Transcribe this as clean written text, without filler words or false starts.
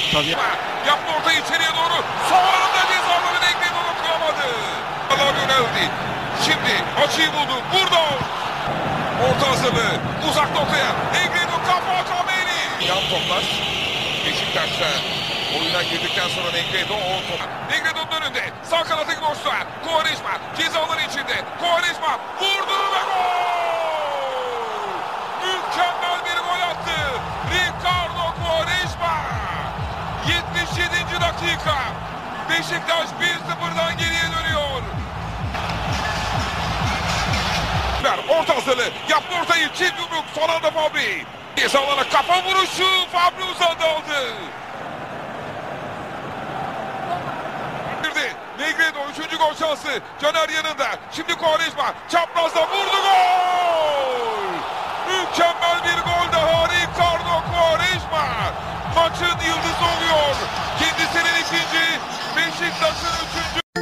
Tabii. Yaptı ortayı içeriye doğru. Son anda cezaları Negredo dokunamadı. Yöneldi. Şimdi açıyı buldu. Burada. Orta hazırlığı. Uzak noktaya. Negredo kafa Kameli. Yan toplar. Beşiktaş'ta oyuna girdikten sonra Negredo Negredo'nun önünde. Sağ kanattaki boşluğa. Quaresma cezaların içinde. Quaresma vurdu ve gol! Mükemmel bir gol attı. Ricardo Quaresma. 77. dakika. Beşiktaş 1-0'dan geriye dönüyor. Orta hazırlığı. Yaptı ortayı. Çift yumruk. Son anda Fabri. Cezalara kafa vuruşu. Fabri uzandı aldı. Negredo 3. gol şansı. Caner yanında. Şimdi Quaresma. Çaprazda vurdu gol. Mükemmel bir gol daha. Ricardo Quaresma. Maçın yıldızı oluyor.